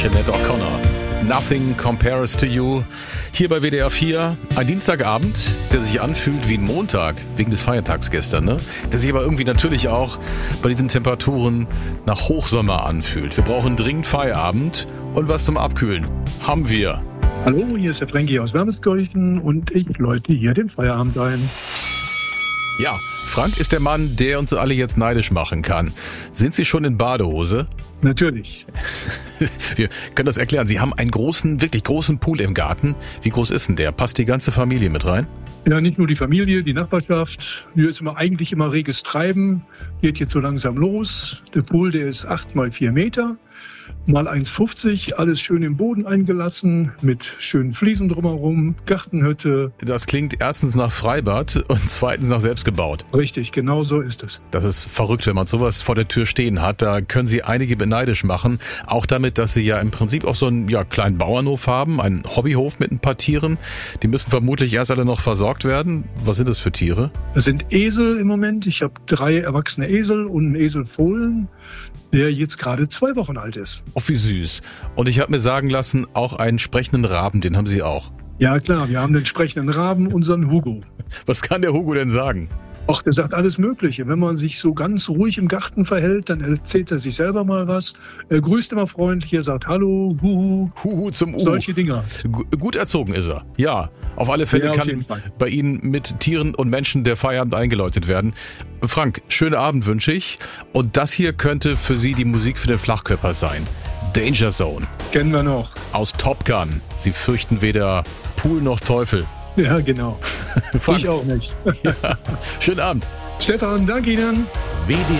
Sinead O'Connor. Nothing compares to you. Hier bei WDR 4. Ein Dienstagabend, der sich anfühlt wie ein Montag, wegen des Feiertags gestern, ne? Der sich aber irgendwie natürlich auch bei diesen Temperaturen nach Hochsommer anfühlt. Wir brauchen dringend Feierabend und was zum Abkühlen. Haben wir. Hallo, hier ist der Frankie aus Wermeskirchen und ich läute hier den Feierabend ein. Ja, Frank ist der Mann, der uns alle jetzt neidisch machen kann. Sind Sie schon in Badehose? Natürlich. Wir können das erklären. Sie haben einen großen, wirklich großen Pool im Garten. Wie groß ist denn der? Passt die ganze Familie mit rein? Ja, nicht nur die Familie, die Nachbarschaft. Hier ist eigentlich immer reges Treiben. Geht jetzt so langsam los. Der Pool, der ist 8 mal 4 Meter. Mal 1,50, alles schön im Boden eingelassen, mit schönen Fliesen drumherum, Gartenhütte. Das klingt erstens nach Freibad und zweitens nach selbstgebaut. Richtig, genau so ist es. Das ist verrückt, wenn man sowas vor der Tür stehen hat. Da können Sie einige beneidisch machen. Auch damit, dass Sie ja im Prinzip auch so einen kleinen Bauernhof haben, einen Hobbyhof mit ein paar Tieren. Die müssen vermutlich erst alle noch versorgt werden. Was sind das für Tiere? Das sind Esel im Moment. Ich habe 3 erwachsene Esel und einen Eselfohlen, der jetzt gerade 2 Wochen alt ist. Oh, wie süß. Und ich habe mir sagen lassen, auch einen sprechenden Raben, den haben Sie auch. Ja klar, wir haben den sprechenden Raben, unseren Hugo. Was kann der Hugo denn sagen? Ach, der sagt alles Mögliche. Wenn man sich so ganz ruhig im Garten verhält, dann erzählt er sich selber mal was. Er grüßt immer freundlich, er sagt Hallo, Huhu. Huhu zum U. Solche Dinger. Gut erzogen ist er. Ja, auf alle Fälle ja, kann bei Ihnen mit Tieren und Menschen der Feierabend eingeläutet werden. Frank, schönen Abend wünsche ich. Und das hier könnte für Sie die Musik für den Flachkörper sein. Danger Zone. Kennen wir noch. Aus Top Gun. Sie fürchten weder Pool noch Teufel. Ja, genau. Frank. Ich auch nicht. Ja. Schönen Abend. Stefan, danke Ihnen. WDR